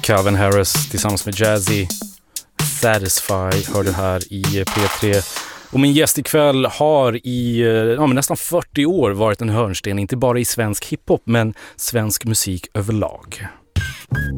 Calvin Harris tillsammans med Jazzy. Satisfy hör du här i P3. Och min gäst ikväll har i nästan 40 år varit en hörnsten, inte bara i svensk hiphop men svensk musik överlag.